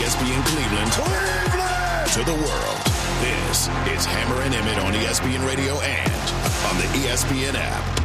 ESPN Cleveland to the world. This is Hammer and Emmett on ESPN Radio and on the ESPN app.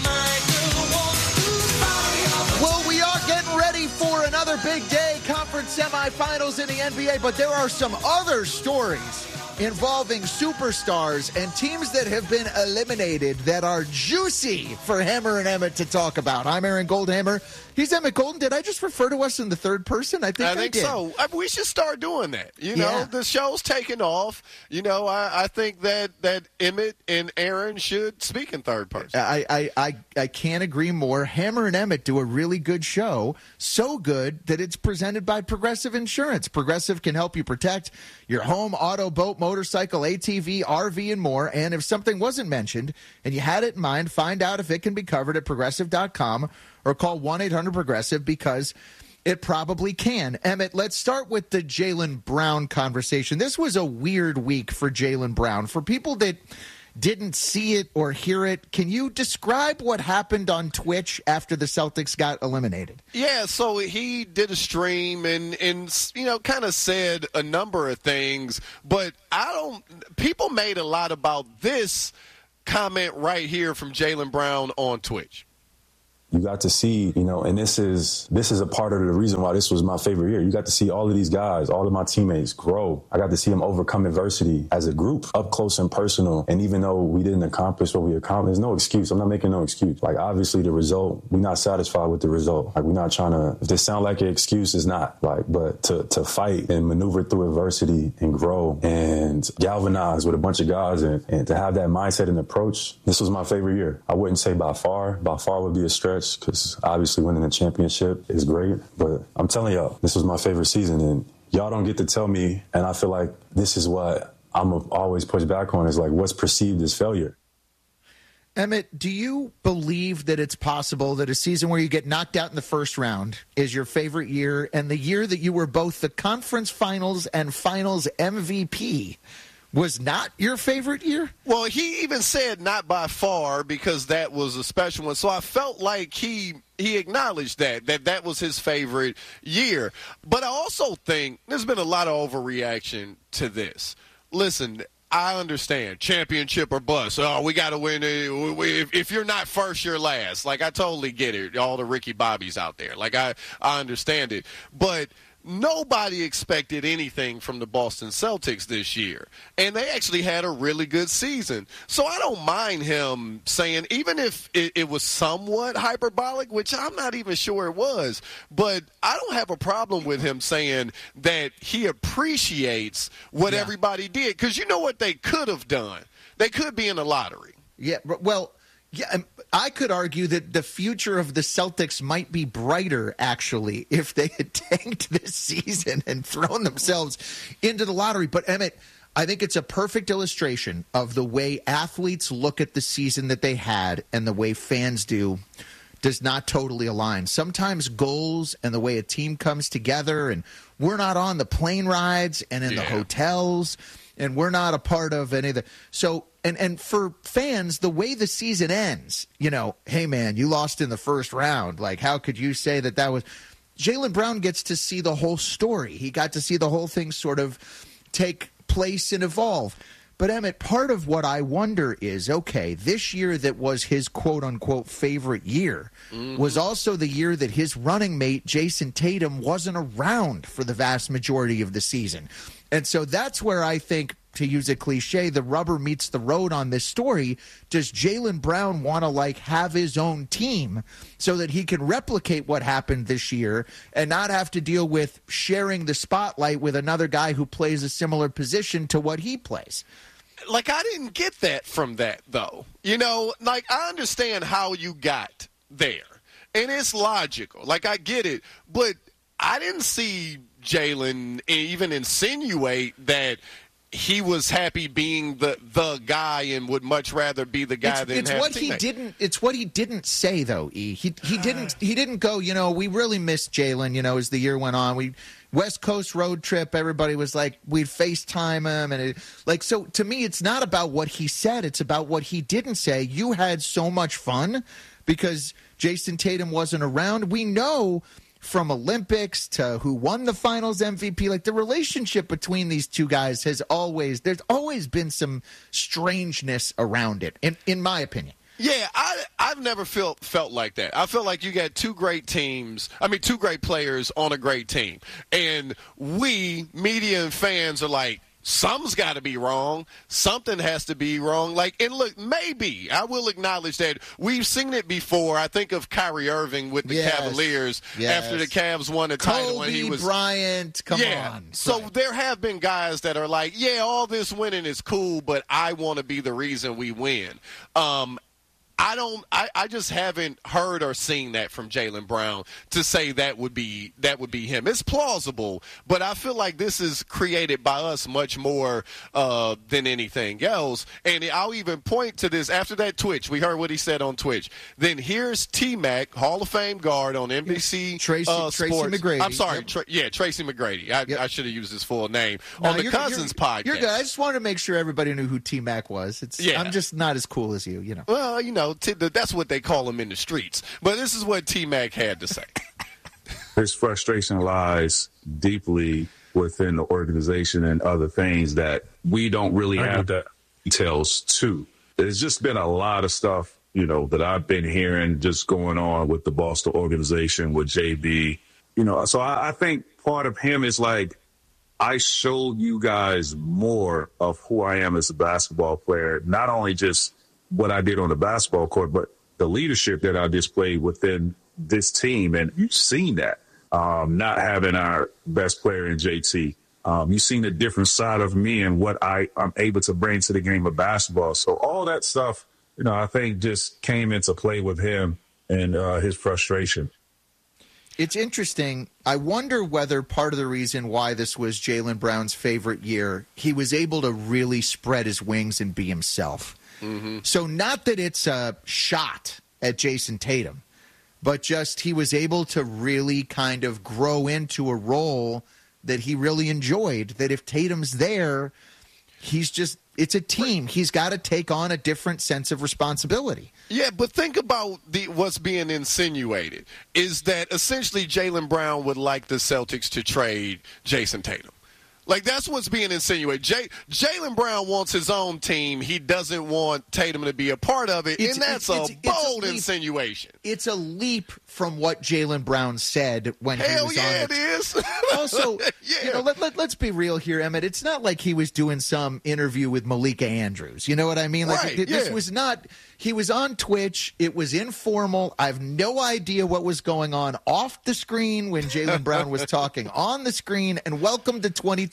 Well, we are getting ready for another big day, conference semifinals in the NBA, but there are some other stories involving superstars and teams that have been eliminated that are juicy for Hammer and Emmett to talk about. I'm Aaron Goldhammer. He's Emmett Golden. Did I just refer to us in the third person? I think did. So. We should start doing that. You know, the show's taking off. You know, I think that Emmett and Aaron should speak in third person. I can't agree more. Hammer and Emmett do a really good show, so good that it's presented by Progressive Insurance. Progressive can help you protect your home, auto, boat, motorcycle, ATV, RV, and more. And if something wasn't mentioned and you had it in mind, find out if it can be covered at Progressive.com or call 1-800-PROGRESSIVE because it probably can. Emmett, let's start with the Jaylen Brown conversation. This was a weird week for Jaylen Brown. For people that didn't see it or hear it, can you describe what happened on Twitch after the Celtics got eliminated? Yeah, so he did a stream and you know, kind of said a number of things, but people made a lot about this comment right here from Jaylen Brown on Twitch. You got to see, you know, and this is a part of the reason why this was my favorite year. You got to see all of these guys, all of my teammates grow. I got to see them overcome adversity as a group, up close and personal. And even though we didn't accomplish what we accomplished, there's no excuse. I'm not making no excuse. Like, obviously, the result, we're not satisfied with the result. Like, we're not trying to, if this sound like an excuse, it's not. Like, but to fight and maneuver through adversity and grow and galvanize with a bunch of guys and to have that mindset and approach, this was my favorite year. I wouldn't say by far would be a stretch, because obviously winning a championship is great. But I'm telling y'all, this was my favorite season, and y'all don't get to tell me, and I feel like this is what I'm always push back on, is like what's perceived as failure. Emmett, do you believe that it's possible that a season where you get knocked out in the first round is your favorite year, and the year that you were both the conference finals and finals MVP was not your favorite year? Well, he even said not by far, because that was a special one. So I felt like he acknowledged that was his favorite year. But I also think there's been a lot of overreaction to this. Listen, I understand. Championship or bust. Oh, we got to win. If you're not first, you're last. Like, I totally get it. All the Ricky Bobbies out there. Like, I understand it. But nobody expected anything from the Boston Celtics this year, and they actually had a really good season. So I don't mind him saying, even if it was somewhat hyperbolic, which I'm not even sure it was, but I don't have a problem with him saying that he appreciates what everybody did, because you know what they could have done? They could be in the lottery. Yeah, well, yeah, I could argue that the future of the Celtics might be brighter, actually, if they had tanked this season and thrown themselves into the lottery. But, Emmett, I think it's a perfect illustration of the way athletes look at the season that they had and the way fans do does not totally align. Sometimes goals and the way a team comes together, and we're not on the plane rides and in the hotels, and we're not a part of any of the – so – And for fans, the way the season ends, you know, hey, man, you lost in the first round. Like, how could you say that was – Jaylen Brown gets to see the whole story. He got to see the whole thing sort of take place and evolve. But, Emmett, part of what I wonder is, okay, this year that was his quote-unquote favorite year was also the year that his running mate, Jason Tatum, wasn't around for the vast majority of the season. And so that's where I think, to use a cliche, the rubber meets the road on this story. Does Jaylen Brown want to, like, have his own team so that he can replicate what happened this year and not have to deal with sharing the spotlight with another guy who plays a similar position to what he plays? Like, I didn't get that from that, though. You know, like, I understand how you got there, and it's logical. Like, I get it, but I didn't see Jaylen even insinuate that he was happy being the guy and would much rather be the guy than have what he didn't. It's what he didn't say, though. He didn't go, you know, we really missed Jaylen, you know, as the year went on. West Coast road trip, everybody was like, we'd FaceTime him. And so to me, it's not about what he said. It's about what he didn't say. You had so much fun because Jason Tatum wasn't around. We know from Olympics to who won the finals MVP. Like, the relationship between these two guys there's always been some strangeness around it, in my opinion. Yeah, I've never felt like that. I feel like you got two great players on a great team. And we, media and fans, are like, something's got to be wrong. Something has to be wrong. And look, maybe I will acknowledge that we've seen it before. I think of Kyrie Irving with the Cavaliers after the Cavs won the title when he was Bryant. Come on. So there have been guys that are like, all this winning is cool, but I want to be the reason we win. I just haven't heard or seen that from Jaylen Brown to say that would be him. It's plausible, but I feel like this is created by us much more than anything else. And I'll even point to this after that Twitch. We heard what he said on Twitch. Then here's T-Mac, Hall of Fame guard on NBC Tracy McGrady. I'm sorry. Tracy McGrady. I should have used his full name. On the Cousins podcast. You're good. I just wanted to make sure everybody knew who T-Mac was. I'm just not as cool as you, Well, that's what they call him in the streets. But this is what T-Mac had to say. His frustration lies deeply within the organization and other things that we don't really have the details to. There's just been a lot of stuff, that I've been hearing just going on with the Boston organization, with JB. So I think part of him is like, I showed you guys more of who I am as a basketball player, not only just what I did on the basketball court, but the leadership that I displayed within this team. And you've seen that, not having our best player in JT. You've seen a different side of me and what I'm able to bring to the game of basketball. So all that stuff, I think just came into play with him and his frustration. It's interesting. I wonder whether part of the reason why this was Jaylen Brown's favorite year, he was able to really spread his wings and be himself. Mm-hmm. So not that it's a shot at Jason Tatum, but just he was able to really kind of grow into a role that he really enjoyed, that if Tatum's there, it's a team. He's got to take on a different sense of responsibility. Yeah, but think about what's being insinuated is that essentially Jaylen Brown would like the Celtics to trade Jason Tatum. Like, that's what's being insinuated. Jaylen Brown wants his own team. He doesn't want Tatum to be a part of it, and that's a bold insinuation. It's a leap from what Jaylen Brown said when he was on it. Hell yeah, it is. Also, let's be real here, Emmett. It's not like he was doing some interview with Malika Andrews. You know what I mean? Like, this was not – he was on Twitch. It was informal. I have no idea what was going on off the screen when Jaylen Brown was talking on the screen. And welcome to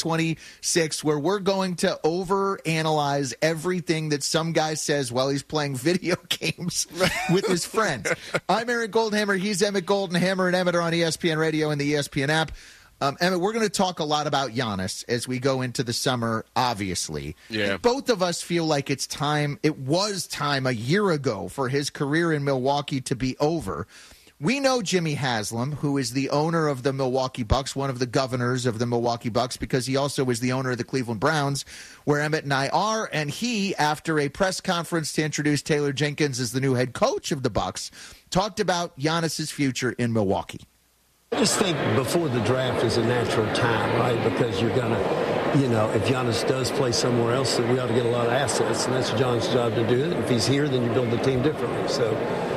2026, where we're going to overanalyze everything that some guy says while he's playing video games with his friends. I'm Aaron Goldenhammer. He's Emmett Goldenhammer, and Emmett are on ESPN Radio and the ESPN app. Emmett, we're going to talk a lot about Giannis as we go into the summer, obviously. Yeah. And both of us feel like it was time a year ago for his career in Milwaukee to be over. We know Jimmy Haslam, who is the owner of the Milwaukee Bucks, one of the governors of the Milwaukee Bucks, because he also is the owner of the Cleveland Browns, where Emmett and I are. And he, after a press conference to introduce Taylor Jenkins as the new head coach of the Bucks, talked about Giannis's future in Milwaukee. I just think before the draft is a natural time, right? Because you're going to, if Giannis does play somewhere else, then we ought to get a lot of assets, and that's John's job to do it. If he's here, then you build the team differently. So,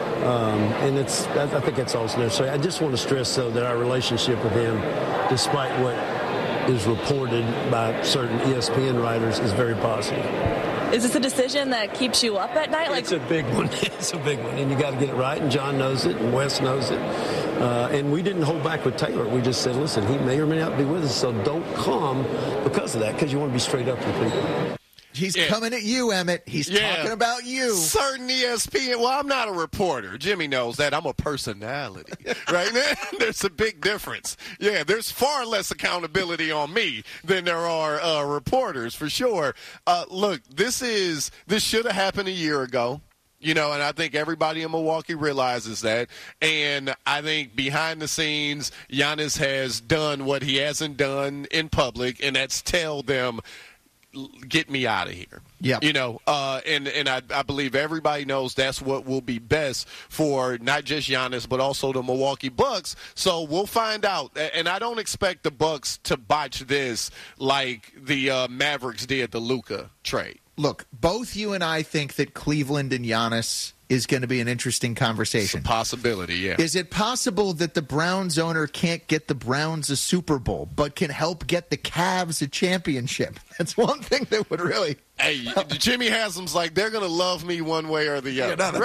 I think that's also necessary. I just want to stress, though, that our relationship with him, despite what is reported by certain ESPN writers, is very positive. Is this a decision that keeps you up at night? It's a big one. It's a big one, and you got to get it right. And John knows it, and Wes knows it. And we didn't hold back with Taylor. We just said, listen, he may or may not be with us, so don't come because of that, because you want to be straight up with people. He's coming at you, Emmett. He's talking about you. Certain ESPN. Well, I'm not a reporter. Jimmy knows that. I'm a personality. Right? There's a big difference. Yeah, there's far less accountability on me than there are reporters, for sure. Look, this should have happened a year ago. And I think everybody in Milwaukee realizes that. And I think behind the scenes, Giannis has done what he hasn't done in public, and that's tell them, get me out of here. Yeah. You know, and I believe everybody knows that's what will be best for not just Giannis, but also the Milwaukee Bucks. So we'll find out. And I don't expect the Bucks to botch this like the Mavericks did the Luka trade. Look, both you and I think that Cleveland and Giannis is going to be an interesting conversation. It's a possibility, yeah. Is it possible that the Browns owner can't get the Browns a Super Bowl, but can help get the Cavs a championship? That's one thing that would really... Hey, Jimmy Haslam's like, they're going to love me one way or the other.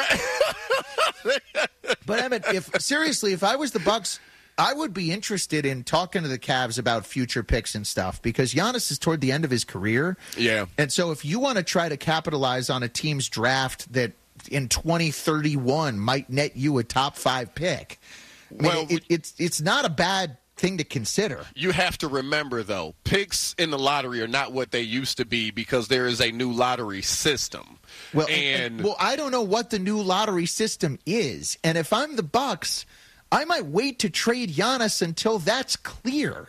But, Emmett, if I was the Bucks, I would be interested in talking to the Cavs about future picks and stuff because Giannis is toward the end of his career. Yeah. And so if you want to try to capitalize on a team's draft that in 2031 might net you a top 5 pick, it's not a bad thing to consider. You have to remember, though, picks in the lottery are not what they used to be because there is a new lottery system. Well, well, I don't know what the new lottery system is. And if I'm the Bucks, I might wait to trade Giannis until that's clear.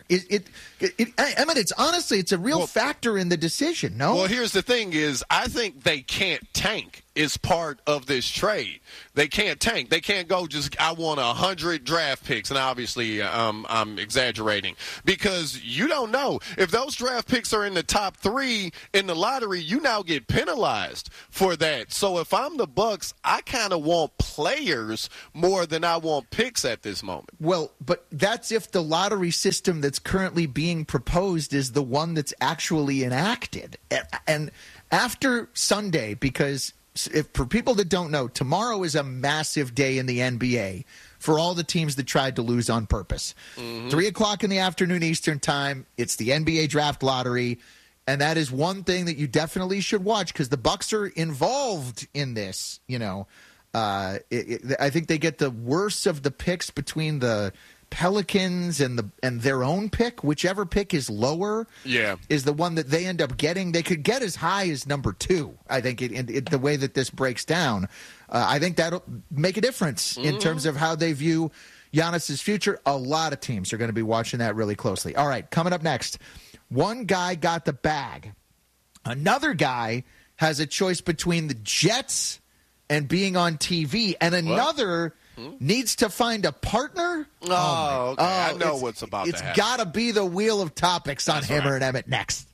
It's a real factor in the decision, no? Well, here's the thing is I think they can't tank is part of this trade. They can't tank. They can't go just, I want 100 draft picks. And obviously I'm exaggerating because you don't know. If those draft picks are in the top 3 in the lottery, you now get penalized for that. So if I'm the Bucks, I kind of want players more than I want picks at this moment. Well, but that's if the lottery system that's currently being proposed is the one that's actually enacted. And after Sunday, because for people that don't know, tomorrow is a massive day in the NBA for all the teams that tried to lose on purpose. 3 o'clock in the afternoon Eastern time, it's the NBA draft lottery, and that is one thing that you definitely should watch because the Bucks are involved in this. You know, I think they get the worst of the picks between the Pelicans and their own pick. Whichever pick is lower is the one that they end up getting. They could get as high as number 2, I think, the way that this breaks down. I think that'll make a difference in terms of how they view Giannis's future. A lot of teams are going to be watching that really closely. All right, coming up next, one guy got the bag. Another guy has a choice between the Jets and being on TV, and another needs to find a partner. Okay. I know what's about to happen. It's got to be the wheel of topics on Hammer and Emmett next.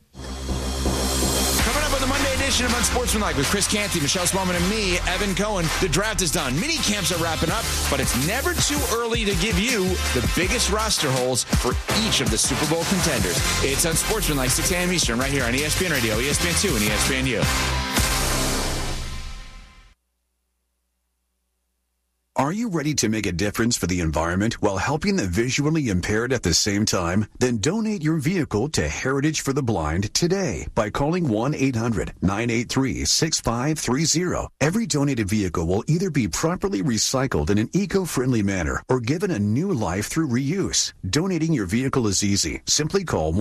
Coming up on the Monday edition of Unsportsmanlike with Chris Canty, Michelle Spelman, and me, Evan Cohen. The draft is done. Mini camps are wrapping up, but it's never too early to give you the biggest roster holes for each of the Super Bowl contenders. It's Unsportsmanlike, 6 a.m. Eastern, right here on ESPN Radio, ESPN2, and ESPNU. Are you ready to make a difference for the environment while helping the visually impaired at the same time? Then donate your vehicle to Heritage for the Blind today by calling 1-800-983-6530. Every donated vehicle will either be properly recycled in an eco-friendly manner or given a new life through reuse. Donating your vehicle is easy. Simply call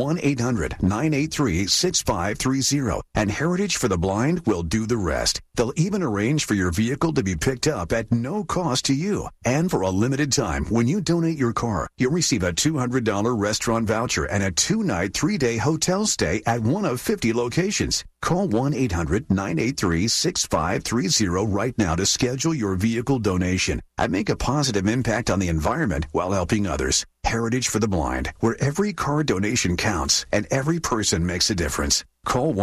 1-800-983-6530 and Heritage for the Blind will do the rest. They'll even arrange for your vehicle to be picked up at no cost to you. And for a limited time, when you donate your car, you'll receive a $200 restaurant voucher and a 2-night, 3-day hotel stay at one of 50 locations. Call 1-800-983-6530 right now to schedule your vehicle donation and make a positive impact on the environment while helping others. Heritage for the Blind, where every car donation counts and every person makes a difference. Call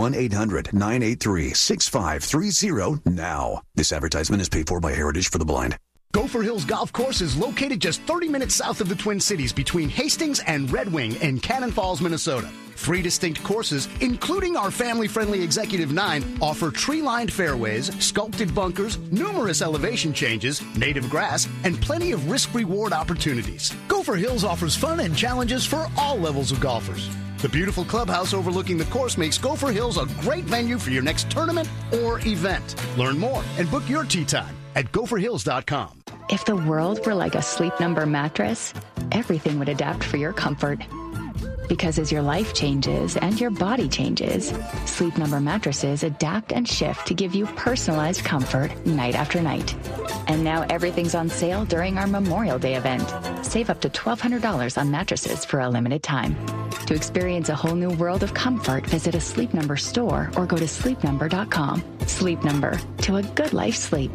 1-800-983-6530 now. This advertisement is paid for by Heritage for the Blind. Gopher Hills Golf Course is located just 30 minutes south of the Twin Cities between Hastings and Red Wing in Cannon Falls, Minnesota. 3 distinct courses, including our family-friendly Executive 9, offer tree-lined fairways, sculpted bunkers, numerous elevation changes, native grass, and plenty of risk-reward opportunities. Gopher Hills offers fun and challenges for all levels of golfers. The beautiful clubhouse overlooking the course makes Gopher Hills a great venue for your next tournament or event. Learn more and book your tee time at gopherhills.com. If the world were like a Sleep Number mattress, everything would adapt for your comfort. Because as your life changes and your body changes, Sleep Number mattresses adapt and shift to give you personalized comfort night after night. And now everything's on sale during our Memorial Day event. Save up to $1,200 on mattresses for a limited time. To experience a whole new world of comfort, visit a Sleep Number store or go to sleepnumber.com. Sleep Number, to a good life sleep.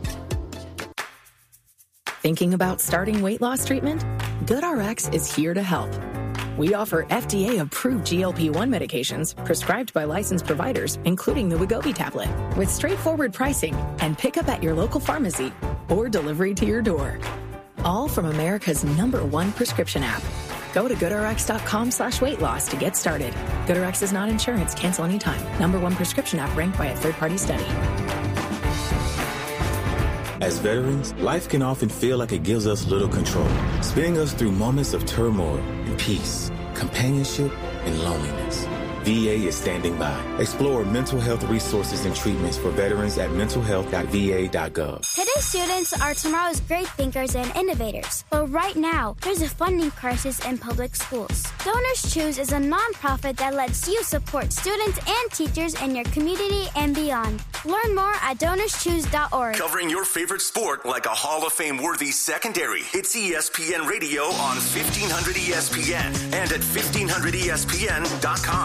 Thinking about starting weight loss treatment? GoodRx is here to help. We offer FDA-approved GLP-1 medications prescribed by licensed providers, including the Wegovy tablet, with straightforward pricing and pickup at your local pharmacy or delivery to your door. All from America's #1 prescription app. Go to GoodRx.com/weight loss to get started. GoodRx is not insurance. Cancel anytime. #1 prescription app ranked by a third-party study. As veterans, life can often feel like it gives us little control, spinning us through moments of turmoil and peace, companionship and loneliness. VA is standing by. Explore mental health resources and treatments for veterans at mentalhealth.va.gov. Today's students are tomorrow's great thinkers and innovators. But right now, there's a funding crisis in public schools. Donors Choose is a nonprofit that lets you support students and teachers in your community and beyond. Learn more at donorschoose.org. Covering your favorite sport like a Hall of Fame-worthy secondary. It's ESPN Radio on 1500 ESPN and at 1500ESPN.com.